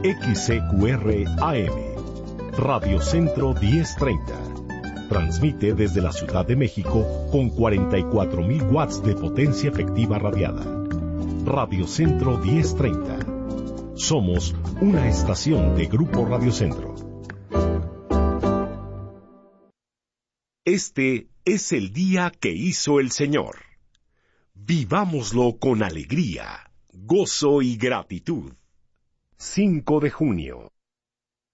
XCQR AM, Radio Centro 1030. Transmite desde la Ciudad de México con 44.000 watts de potencia efectiva radiada. Radio Centro 1030. Somos una estación de Grupo Radio Centro. Este es el día que hizo el Señor. Vivámoslo con alegría, gozo y gratitud. 5 de junio.